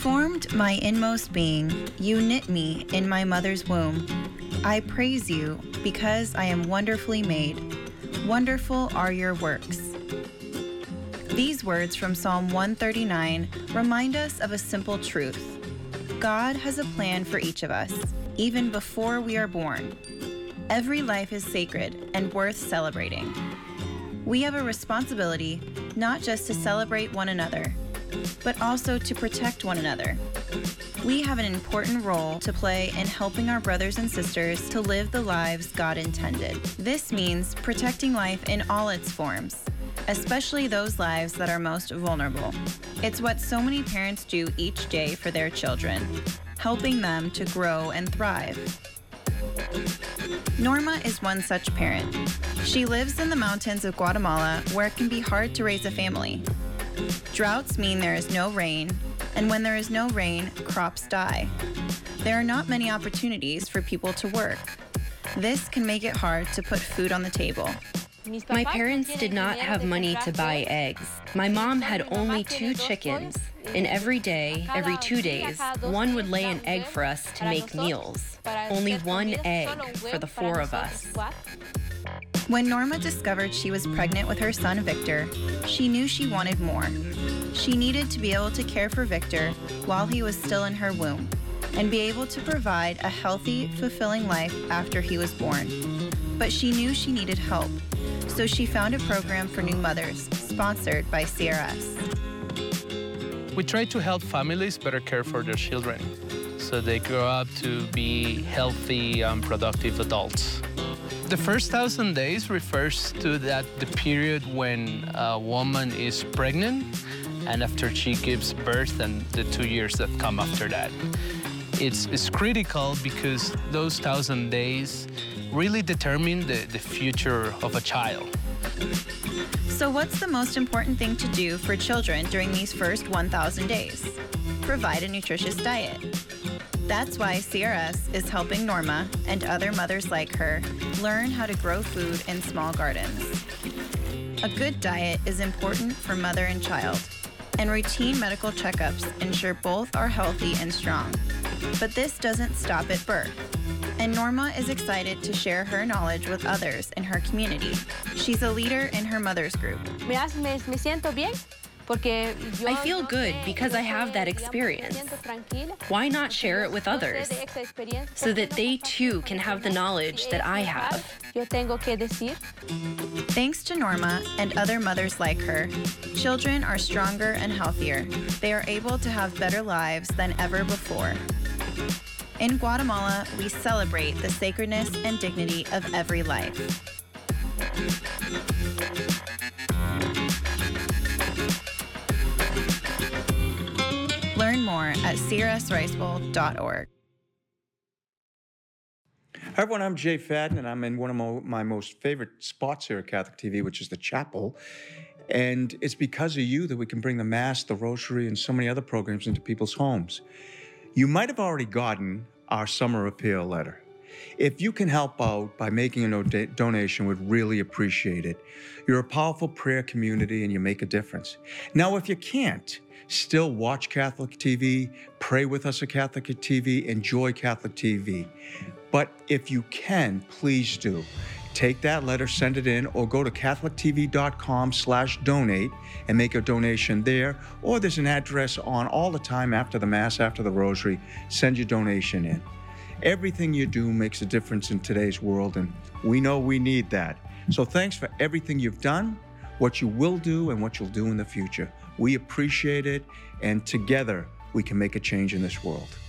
formed my inmost being. You knit me in my mother's womb. I praise you because I am wonderfully made. Wonderful are your works. These words from Psalm 139 remind us of a simple truth. God has a plan for each of us, even before we are born. Every life is sacred and worth celebrating. We have a responsibility not just to celebrate one another, but also to protect one another. We have an important role to play in helping our brothers and sisters to live the lives God intended. This means protecting life in all its forms, especially those lives that are most vulnerable. It's what so many parents do each day for their children, helping them to grow and thrive. Norma is one such parent. She lives in the mountains of Guatemala, where it can be hard to raise a family. Droughts mean there is no rain, and when there is no rain, crops die. There are not many opportunities for people to work. This can make it hard to put food on the table. My parents did not have money to buy eggs. My mom had only 2 chickens, and every day, every 2 days, one would lay an egg for us to make meals. Only 1 egg for the 4 of us. When Norma discovered she was pregnant with her son Victor, she knew she wanted more. She needed to be able to care for Victor while he was still in her womb, and be able to provide a healthy, fulfilling life after he was born. But she knew she needed help, so she found a program for new mothers, sponsored by CRS. We try to help families better care for their children, so they grow up to be healthy and productive adults. The first 1,000 days refers to the period when a woman is pregnant and after she gives birth and the 2 years that come after that. It's critical because those 1,000 days really determine the future of a child. So what's the most important thing to do for children during these first 1,000 days? Provide a nutritious diet. That's why CRS is helping Norma and other mothers like her learn how to grow food in small gardens. A good diet is important for mother and child, and routine medical checkups ensure both are healthy and strong. But this doesn't stop at birth, and Norma is excited to share her knowledge with others in her community. She's a leader in her mother's group. I feel good because I have that experience. Why not share it with others so that they too can have the knowledge that I have? Thanks to Norma and other mothers like her, children are stronger and healthier. They are able to have better lives than ever before. In Guatemala, we celebrate the sacredness and dignity of every life. Learn more at crsricebowl.org. Hi, everyone. I'm Jay Fadden, and I'm in one of my most favorite spots here at Catholic TV, which is the chapel. And it's because of you that we can bring the Mass, the Rosary, and so many other programs into people's homes. You might have already gotten our summer appeal letter. If you can help out by making a donation, we'd really appreciate it. You're a powerful prayer community, and you make a difference. Now, if you can't, still watch Catholic TV, pray with us at Catholic TV, enjoy Catholic TV. But if you can, please do. Take that letter, send it in, or go to catholictv.com/donate and make a donation there. Or there's an address on all the time after the Mass, after the Rosary. Send your donation in. Everything you do makes a difference in today's world, and we know we need that. So thanks for everything you've done, what you will do, and what you'll do in the future. We appreciate it, and together we can make a change in this world.